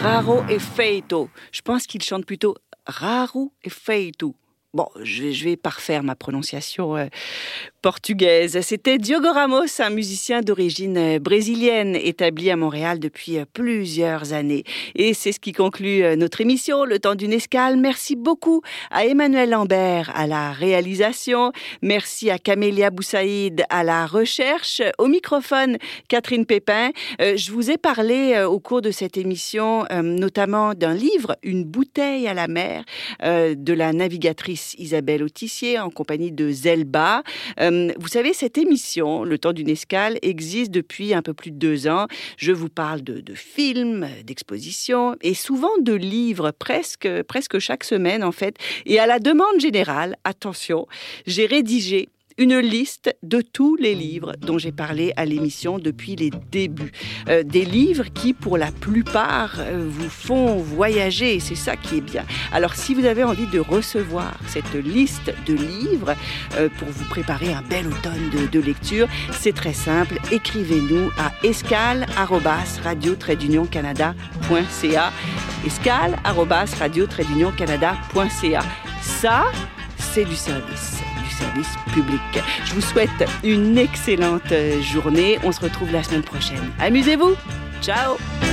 Raro e feito. Je pense qu'il chante plutôt raro e feito. Bon, je vais parfaire ma prononciation portugaise. C'était Diogo Ramos, un musicien d'origine brésilienne, établi à Montréal depuis plusieurs années. Et c'est ce qui conclut notre émission, Le Temps d'une escale. Merci beaucoup à Emmanuel Lambert à la réalisation. Merci à Camélia Boussaïd à la recherche. Au microphone, Catherine Pépin. Je vous ai parlé au cours de cette émission, notamment d'un livre, Une bouteille à la mer, de la navigatrice Isabelle Autissier en compagnie de Zelba. Vous savez, cette émission, Le Temps d'une escale, existe depuis un peu plus de 2 ans. Je vous parle de films, d'expositions et souvent de livres, presque chaque semaine en fait. Et à la demande générale, attention, j'ai rédigé une liste de tous les livres dont j'ai parlé à l'émission depuis les débuts. Des livres qui, pour la plupart, vous font voyager. C'est ça qui est bien. Alors, si vous avez envie de recevoir cette liste de livres pour vous préparer un bel automne de lecture, c'est très simple. Écrivez-nous à escale@radio-canada.ca escale@radio-canada.ca. Ça, c'est du service public. Je vous souhaite une excellente journée. On se retrouve la semaine prochaine. Amusez-vous. Ciao.